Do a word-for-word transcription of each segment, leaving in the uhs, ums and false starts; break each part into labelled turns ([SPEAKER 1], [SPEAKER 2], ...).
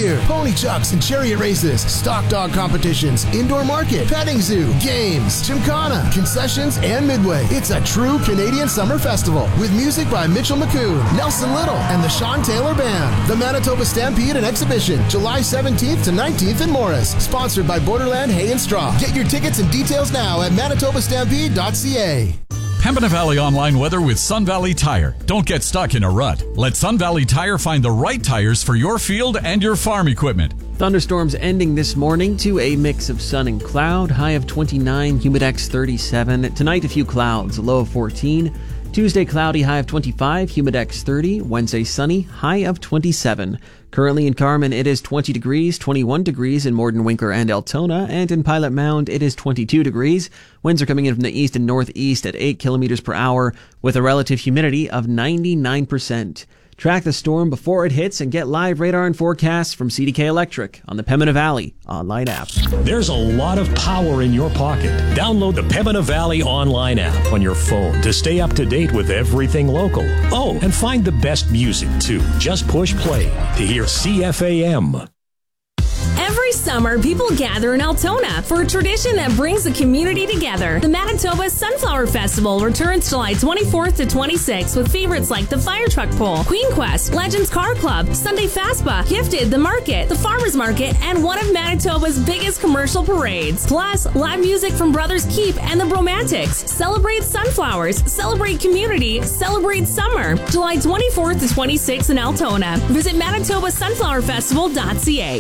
[SPEAKER 1] beer, pony chucks and chariot races, stock dog competitions, indoor market, petting zoo, games, gymkhana, concessions, and Midway. It's a true Canadian summer festival with music by Mitchell McCoon, Nelson Little, and the Sean Taylor Band. The Manitoba Stampede and Exhibition, July seventeenth to nineteenth in Morris. Sponsored by Borderland Hay and Straw. Get your tickets and details now at manitoba stampede dot c a.
[SPEAKER 2] Pembina Valley Online weather with Sun Valley Tire. Don't get stuck in a rut. Let Sun Valley Tire find the right tires for your field and your farm equipment.
[SPEAKER 3] Thunderstorms ending this morning to a mix of sun and cloud. High of twenty-nine, humidex thirty-seven. Tonight, a few clouds, low of fourteen. Tuesday, cloudy, high of twenty-five, humidex thirty. Wednesday, sunny, high of twenty-seven. Currently in Carman, it is twenty degrees, twenty-one degrees in Morden, Winkler, and Altona, and in Pilot Mound, it is twenty-two degrees. Winds are coming in from the east and northeast at eight kilometers per hour, with a relative humidity of ninety-nine percent. Track the storm before it hits and get live radar and forecasts from C D K Electric on the Pembina Valley online app.
[SPEAKER 4] There's a lot of power in your pocket. Download the Pembina Valley online app on your phone to stay up to date with everything local. Oh, and find the best music, too. Just push play to hear C F A M.
[SPEAKER 5] Every summer, people gather in Altona for a tradition that brings the community together. The Manitoba Sunflower Festival returns July twenty-fourth to twenty-sixth with favorites like the Fire Truck Pull, Queen Quest, Legends Car Club, Sunday Fastba, Gifted, the Market, the Farmers Market, and one of Manitoba's biggest commercial parades. Plus, live music from Brothers Keep and the Bromantics. Celebrate sunflowers, celebrate community, celebrate summer. July twenty-fourth to twenty-sixth in Altona. Visit manitoba sunflower festival dot c a.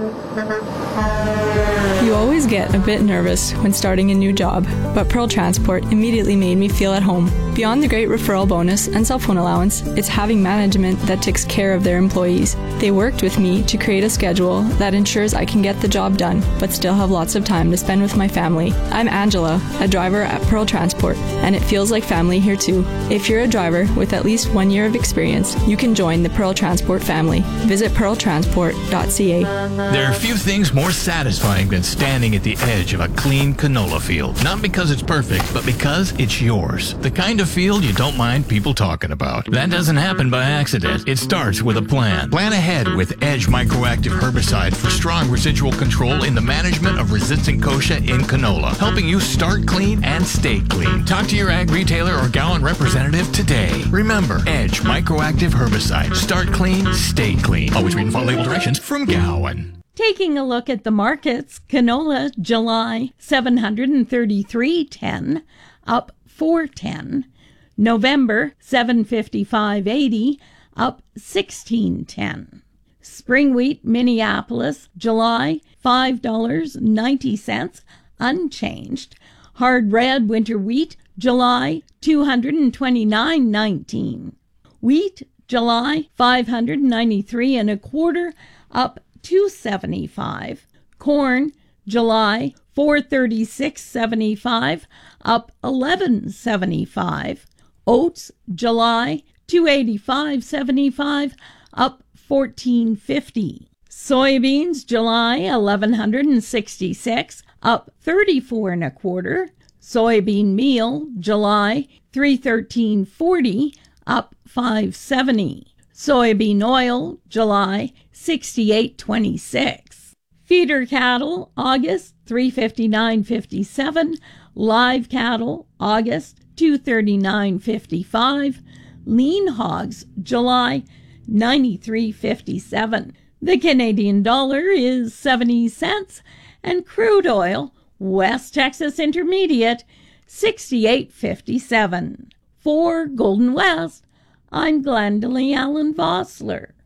[SPEAKER 6] You always get a bit nervous when starting a new job, but Pearl Transport immediately made me feel at home. Beyond the great referral bonus and cell phone allowance, it's having management that takes care of their employees. They worked with me to create a schedule that ensures I can get the job done, but still have lots of time to spend with my family. I'm Angela, a driver at Pearl Transport, and it feels like family here too. If you're a driver with at least one year of experience, you can join the Pearl Transport family. Visit pearl transport dot c a.
[SPEAKER 7] There are few things more satisfying than standing at the edge of a clean canola field. Not because it's perfect, but because it's yours. The kind of field you don't mind people talking about. That doesn't happen by accident. It starts with a plan. Plan ahead with Edge Microactive Herbicide for strong residual control in the management of resistant kochia in canola, helping you start clean and stay clean. Talk to your ag retailer or Gowan representative today. Remember, Edge Microactive Herbicide. Start clean, stay clean. Always read and follow label directions from Gowan.
[SPEAKER 8] Taking a look at the markets, canola July seven hundred thirty-three ten, up four ten. November seven fifty-five eighty, up sixteen ten. Spring wheat Minneapolis July five dollars and ninety cents, unchanged. Hard red winter wheat July two hundred twenty-nine nineteen. Wheat July five hundred ninety-three and a quarter, up two seventy-five. Corn July four thirty-six seventy-five, up eleven seventy-five. Oats July two eighty-five seventy-five, up fourteen fifty. Soybeans July eleven sixty-six, up thirty-four and a quarter. Soybean meal July three thirteen forty, up five seventy. Soybean oil July sixty-eight twenty-six. Feeder cattle August three fifty-nine fifty-seven. Live cattle August two thirty-nine fifty-five. Lean hogs July ninety-three fifty-seven. The Canadian dollar is seventy cents, and crude oil West Texas Intermediate sixty-eight fifty-seven. For Golden West, I'm Glendalee Allen Vossler.